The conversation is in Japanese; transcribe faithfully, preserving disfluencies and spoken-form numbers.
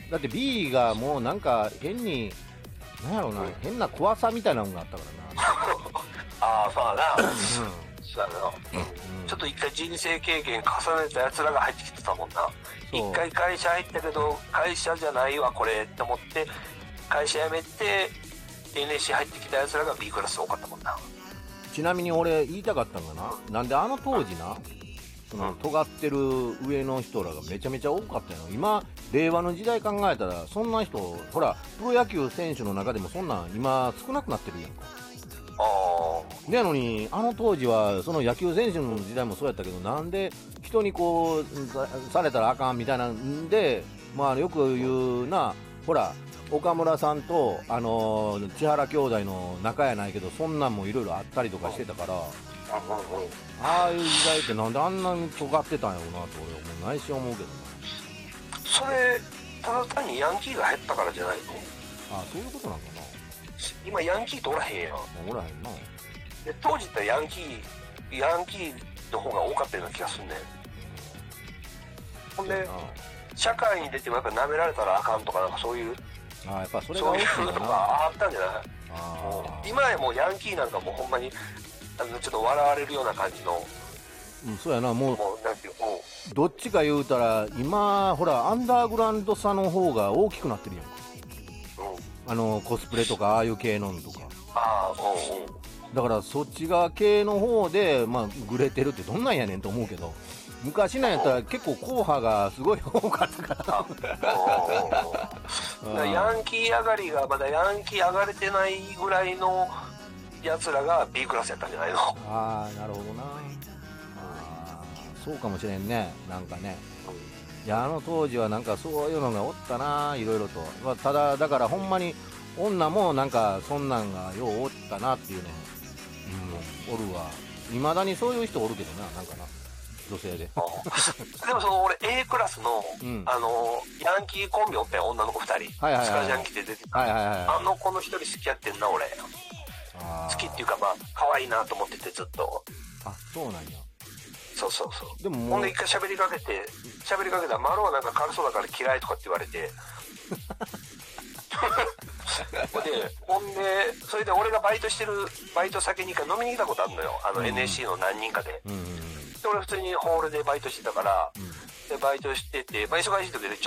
だって B がもうなんか変になんやろうな、うん、変な怖さみたいなのがあったからなああそうだな、うん、そうやな、うん、ちょっと一回人生経験重ねたやつらが入ってきてたもんな。一回会社入ったけど会社じゃないわこれって思って会社辞めて エヌエスシー 入ってきたやつらが B クラス多かったもんな。 ちなみに俺言いたかったのがな、なんであの当時な、その尖ってる上の人らがめちゃめちゃ多かったの。今令和の時代考えたらそんな人ほらプロ野球選手の中でもそんなん今少なくなってるやんか。ああ。なのにあの当時はその野球選手の時代もそうやったけど、なんで人にこうされたらあかんみたいなんで、まあよく言うな、ほら岡村さんとあのー、千原兄弟の仲やないけどそんなんもいろいろあったりとかしてたから、ああいう時代ってなんであんなに尖ってたんやろうなと俺は内心思うけどな。 それただ単にヤンキーが減ったからじゃないの？ ああそういうことなんかな。 今ヤンキーとおらへんやん。 おらへんな。 で当時ってヤンキーヤンキーの方が多かったような気がすんねん。ほんで社会に出てもやっぱ舐められたらあかんとかなんかそういうあやっぱそれがそういうのとかあったんじゃない？あ今やもうヤンキーなんかもうほんまにあのちょっと笑われるような感じの。 うん、そうやな。もう、 もうなんていうどっちか言うたら今ほらアンダーグラウンドさの方が大きくなってるやんか、うん、あのコスプレとかああいう系のとか。ああ、うんうん。だからそっち側系の方でまあグレてるってどんなんやねんと思うけど、昔なんやったら結構硬派がすごい多かったからヤンキー上がりがまだヤンキー上がれてないぐらいのやつらが B クラスやったんじゃないの？ ああなるほどな。あそうかもしれんね。なんかね、いやあの当時はなんかそういうのがおったないろいろと、まあ、ただだからほんまに女もなんかそんなんがようおったなっていうね、うん、おるわ。いまだにそういう人おるけどな、なんかな女性ででもその俺 A クラスの、うん、あのヤンキーコンビおったよ、女の子ふたり、はいはいはいはい、スカジャン着て出てた、はいはいはいはい、あの子の一人好きやってんな俺。好きっていうかまあ可愛いなと思っててずっと。 あそうなんや。そうそうそう。でもほんで一回喋りかけて喋りかけたらマロはなんか軽そうだから嫌いとかって言われてでほんでそれで俺がバイトしてるバイト先に一回飲みに来たことあるのよ、あの エヌエスシー の何人かで、うんうん、で俺普通にホールでバイトしてたから、うん、でバイトしてて、まあ、忙しい時で